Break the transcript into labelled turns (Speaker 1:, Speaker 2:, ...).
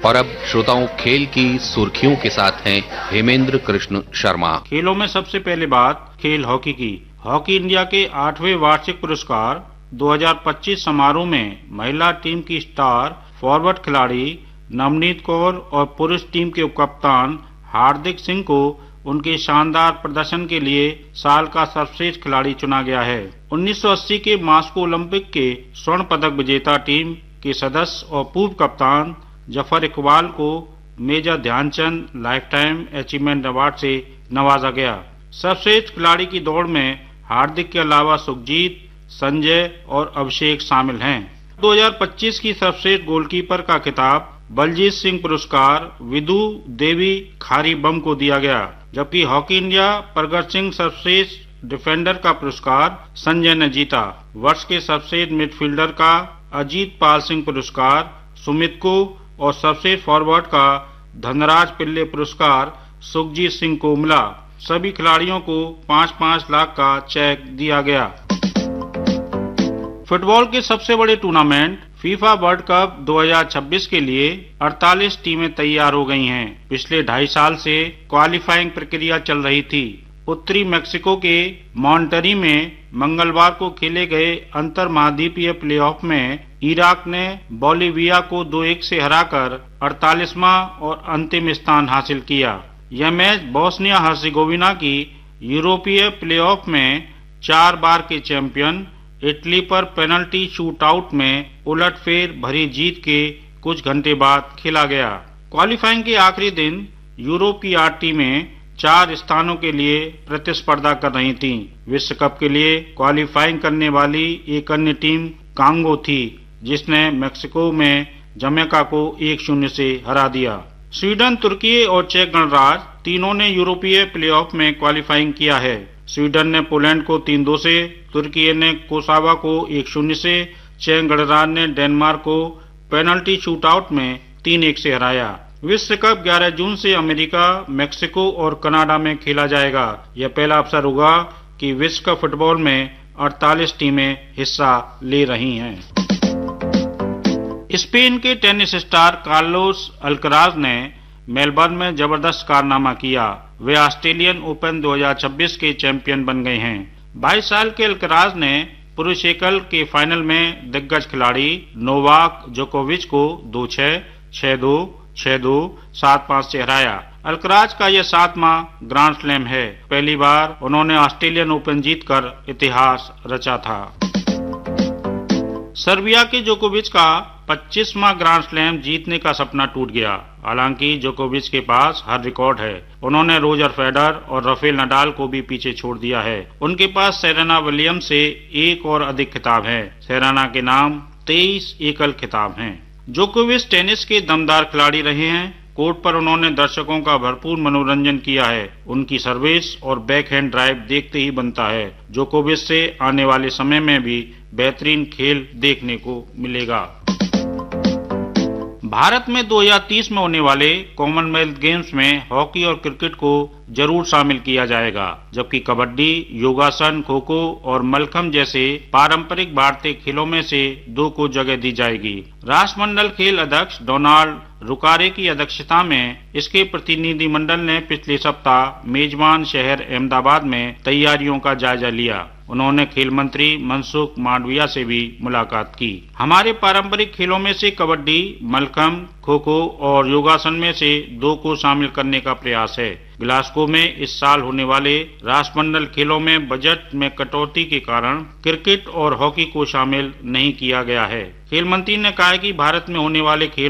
Speaker 1: और अब श्रोताओं खेल की सुर्खियों के साथ हैं हेमेंद्र कृष्ण शर्मा।
Speaker 2: खेलों में सबसे पहले बात खेल हॉकी की। हॉकी इंडिया के 8वें वार्षिक पुरस्कार 2025 समारोह में महिला टीम की स्टार फॉरवर्ड खिलाड़ी नवनीत कौर और पुरुष टीम के उपकप्तान हार्दिक सिंह को उनके शानदार प्रदर्शन के लिए साल का सर्वश्रेष्ठ खिलाड़ी चुना गया है। 1980 के मास्को ओलंपिक के स्वर्ण पदक विजेता टीम के सदस्य और पूर्व कप्तान जफर इकबाल को major Dhyanchand lifetime achievement award से नवाजा गया। सर्वश्रेष्ठ खिलाड़ी की दौड़ में हार्दिक के अलावा सुखजीत, संजय और अभिषेक शामिल हैं। 2025 की सर्वश्रेष्ठ गोलकीपर का खिताब बलजीत सिंह पुरस्कार विदु देवी खारी बम को दिया गया, जबकि हॉकी इंडिया प्रगट सिंह सर्वश्रेष्ठ डिफेंडर का पुरस्कार संजय ने जीता। वर्ष के सर्वश्रेष्ठ मिडफील्डर का अजीत पाल सिंह पुरस्कार सुमित को और सर्वश्रेष्ठ फॉरवर्ड का धनराज पिल्ले पुरस्कार सुखजीत सिंह को मिला। सभी खिलाड़ियों को 5-5 लाख का चेक दिया गया। फुटबॉल के सबसे बड़े टूर्नामेंट फीफा वर्ल्ड कप 2026 के लिए 48 टीमें तैयार हो गई हैं। पिछले 2.5 साल से क्वालिफाइंग प्रक्रिया चल रही थी। उत्तरी मेक्सिको के मॉन्टरी में मंगलवार को खेले गए अंतर महाद्वीपीय प्लेऑफ में इराक ने बोलिविया को 2-1 से हराकर 48वां और अंतिम स्थान हासिल किया। यह मैच बोस्निया हर्जेगोविना की यूरोपीय प्लेऑफ में 4 बार के चैंपियन इटली पर पेनल्टी शूटआउट में उलटफेर भरी जीत के कुछ घंटे बाद खेला गया। क्वालिफाइंग के आखिरी दिन यूरोप की 8 टीमें 4 स्थानों के लिए प्रतिस्पर्धा कर रही थीं। विश्व कप के लिए क्वालिफाइंग करने वाली एक अन्य टीम कांगो थी, जिसने मेक्सिको में जमैका को 1-0 से हरा दिया। स्वीडन, तुर्की और चेक गणराज्य तीनों ने यूरोपीय प्लेऑफ में क्वालिफाइंग किया है। स्वीडन ने पोलैंड को 3-2 से, तुर्की ने कोसावा को 1-0 से, चेक गणराज्य ने डेनमार्क को पेनल्टी शूटआउट में 3-1 से हराया। विश्व कप 11 जून से अमेरिका, मेक्सिको और कनाडा में खेला जाएगा। यह पहला अवसर होगा कि विश्व कप फुटबॉल में 48 टीमें हिस्सा ले रही हैं। स्पेन के टेनिस स्टार कार्लोस अल्कराज ने मेलबर्न में जबरदस्त कारनामा किया। वे ऑस्ट्रेलियन ओपन 2026 के चैंपियन बन गए हैं। 22 साल के अल्कराज ने पुरुष एकल के फाइनल में दिग्गज खिलाड़ी नोवाक जोकोविच को 2-6, 6-2, 6-2, 7-5 से हराया। अल्कराज का यह 7वां ग्रांड स्लैम है। पहली बार उन्होंने ऑस्ट्रेलियन ओपन जीतकर इतिहास रचा था। सर्बिया के जोकोविच का 25वां ग्रांड स्लैम जीतने का सपना टूट गया। हालांकि जोकोविच के पास हर रिकॉर्ड है। उन्होंने रोजर फेडरर और राफेल नडाल को भी पीछे छोड़ दिया है। उनके पास सेरेना विलियम्स से एक और अधिक खिताब है। सेरेना के नाम 23 एकल खिताब हैं। जोकोविच टेनिस के दमदार खिलाड़ी रहे हैं। कोर्ट पर उन्होंने दर्शकों का भरपूर मनोरंजन किया है। उनकी सर्विस और बैकहैंड ड्राइव देखते ही बनता है। जोकोविच से आने वाले समय में भी बेहतरीन खेल देखने को मिलेगा। भारत में 2030 में होने वाले कॉमनवेल्थ गेम्स में हॉकी और क्रिकेट को जरूर शामिल किया जाएगा, जबकि कबड्डी, योगासन, खो खो और मलखम्ब जैसे पारंपरिक भारतीय खेलों में से 2 को जगह दी जाएगी। राष्ट्रमंडल खेल अध्यक्ष डोनाल्ड रुकारे की अध्यक्षता में इसके प्रतिनिधि मंडल ने पिछले सप्ताह मेजबान शहर अहमदाबाद में तैयारियों का जायजा लिया। उन्होंने खेल मंत्री मनसुख मांडविया से भी मुलाकात की। हमारे पारंपरिक खेलों में से कबड्डी, मलखम्ब, खो खो और योगासन में से 2 को शामिल करने का प्रयास है। ग्लासगो में इस साल होने वाले राष्ट्रमंडल खेलों में बजट में कटौती के कारण क्रिकेट और हॉकी को शामिल नहीं किया गया है। खेल मंत्री ने कहा कि भारत में होने वाले खेल